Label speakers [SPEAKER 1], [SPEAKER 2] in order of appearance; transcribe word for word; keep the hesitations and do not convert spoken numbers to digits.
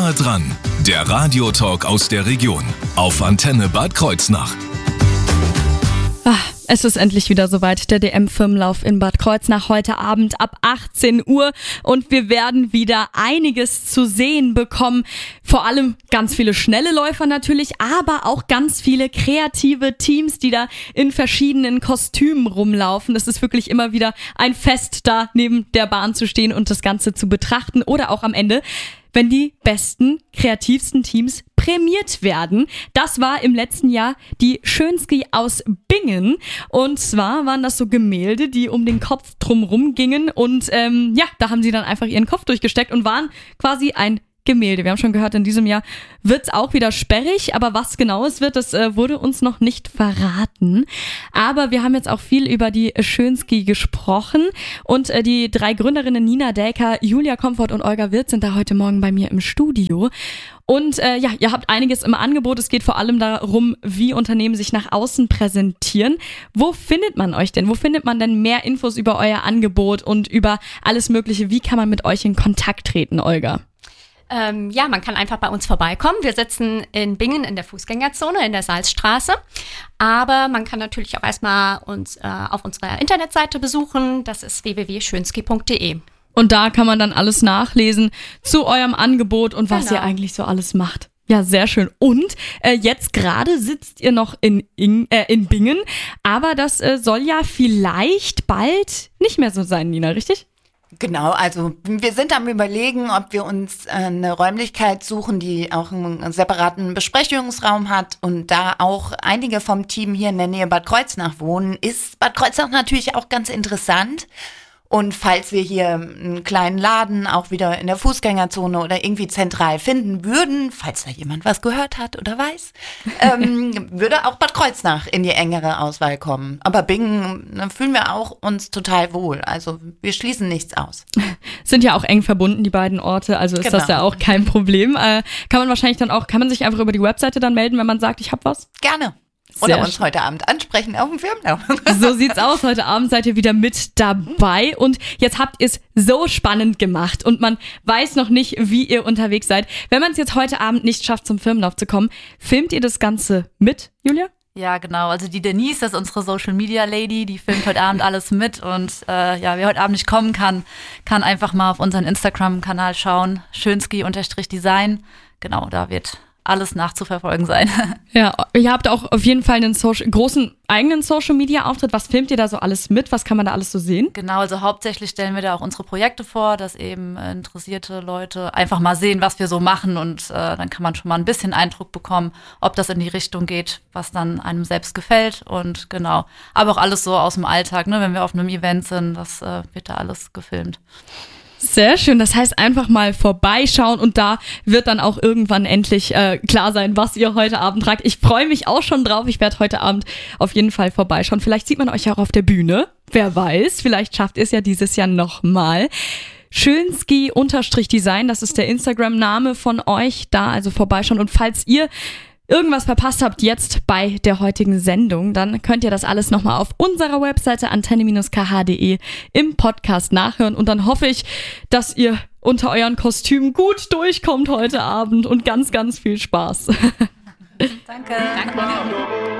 [SPEAKER 1] Nah dran, der Radiotalk aus der Region auf Antenne Bad Kreuznach.
[SPEAKER 2] Es ist endlich wieder soweit, der D M-Firmenlauf in Bad Kreuznach heute Abend ab achtzehn Uhr und wir werden wieder einiges zu sehen bekommen. Vor allem ganz viele schnelle Läufer natürlich, aber auch ganz viele kreative Teams, die da in verschiedenen Kostümen rumlaufen. Es ist wirklich immer wieder ein Fest, da neben der Bahn zu stehen und das Ganze zu betrachten oder auch am Ende, wenn die besten, kreativsten Teams prämiert werden. Das war im letzten Jahr die Schönski aus Bingen. Und zwar waren das so Gemälde, die um den Kopf drumrum gingen. Und ähm, ja, da haben sie dann einfach ihren Kopf durchgesteckt und waren quasi ein Gemälde. Wir haben schon gehört, in diesem Jahr wird es auch wieder sperrig, aber was genau es wird, das äh, wurde uns noch nicht verraten. Aber wir haben jetzt auch viel über die Schönski gesprochen und äh, die drei Gründerinnen Nina Däker, Julia Komfort und Olga Wirth sind da heute Morgen bei mir im Studio. Und äh, ja, ihr habt einiges im Angebot. Es geht vor allem darum, wie Unternehmen sich nach außen präsentieren. Wo findet man euch denn? Wo findet man denn mehr Infos über euer Angebot und über alles Mögliche? Wie kann man mit euch in Kontakt treten, Olga?
[SPEAKER 3] Ähm, ja, man kann einfach bei uns vorbeikommen. Wir sitzen in Bingen in der Fußgängerzone in der Salzstraße. Aber man kann natürlich auch erstmal uns äh, auf unserer Internetseite besuchen. Das ist w w w punkt schönski punkt d e.
[SPEAKER 2] Und da kann man dann alles nachlesen zu eurem Angebot und was
[SPEAKER 3] Genau.
[SPEAKER 2] ihr eigentlich so alles macht. Ja, sehr schön. Und äh, jetzt gerade sitzt ihr noch in, in, äh, in Bingen. Aber das äh, soll ja vielleicht bald nicht mehr so sein, Nina, richtig?
[SPEAKER 4] Genau, also wir sind am Überlegen, ob wir uns eine Räumlichkeit suchen, die auch einen separaten Besprechungsraum hat und da auch einige vom Team hier in der Nähe Bad Kreuznach wohnen, ist Bad Kreuznach natürlich auch ganz interessant. Und falls wir hier einen kleinen Laden auch wieder in der Fußgängerzone oder irgendwie zentral finden würden, falls da jemand was gehört hat oder weiß, ähm, würde auch Bad Kreuznach in die engere Auswahl kommen. Aber Bingen, da fühlen wir auch uns total wohl. Also wir schließen nichts aus.
[SPEAKER 2] Sind ja auch eng verbunden, die beiden Orte, also ist
[SPEAKER 4] Genau.
[SPEAKER 2] das ja auch kein Problem. Äh, kann man wahrscheinlich dann auch, kann man sich einfach über die Webseite dann melden, wenn man sagt, ich hab was?
[SPEAKER 4] Gerne.
[SPEAKER 2] Sehr
[SPEAKER 4] Oder uns
[SPEAKER 2] schön.
[SPEAKER 4] heute Abend ansprechen auf dem Firmenlauf.
[SPEAKER 2] So sieht's aus. Heute Abend seid ihr wieder mit dabei und jetzt habt ihr es so spannend gemacht und man weiß noch nicht, wie ihr unterwegs seid. Wenn man es jetzt heute Abend nicht schafft, zum Firmenlauf zu kommen, filmt ihr das Ganze mit, Julia?
[SPEAKER 5] Ja, genau. Also die Denise, das ist unsere Social Media Lady, die filmt heute Abend alles mit und äh, ja, wer heute Abend nicht kommen kann, kann einfach mal auf unseren Instagram-Kanal schauen, schönski-design. Genau, da wird alles nachzuverfolgen sein.
[SPEAKER 2] Ja, ihr habt auch auf jeden Fall einen Social, großen eigenen Social-Media-Auftritt. Was filmt ihr da so alles mit? Was kann man da alles so sehen?
[SPEAKER 5] Genau, also hauptsächlich stellen wir da auch unsere Projekte vor, dass eben äh, interessierte Leute einfach mal sehen, was wir so machen und äh, dann kann man schon mal ein bisschen Eindruck bekommen, ob das in die Richtung geht, was dann einem selbst gefällt und genau. Aber auch alles so aus dem Alltag, ne? Wenn wir auf einem Event sind, das äh, wird da alles gefilmt.
[SPEAKER 2] Sehr schön, das heißt einfach mal vorbeischauen und da wird dann auch irgendwann endlich äh, klar sein, was ihr heute Abend tragt. Ich freue mich auch schon drauf, ich werde heute Abend auf jeden Fall vorbeischauen. Vielleicht sieht man euch ja auch auf der Bühne, wer weiß, vielleicht schafft ihr es ja dieses Jahr nochmal. Schönski-Design, das ist der Instagram-Name von euch, da also vorbeischauen und falls ihr irgendwas verpasst habt jetzt bei der heutigen Sendung, dann könnt ihr das alles nochmal auf unserer Webseite antenne Bindestrich k h punkt d e im Podcast nachhören und dann hoffe ich, dass ihr unter euren Kostümen gut durchkommt heute Abend und ganz, ganz viel Spaß.
[SPEAKER 5] Danke. Danke.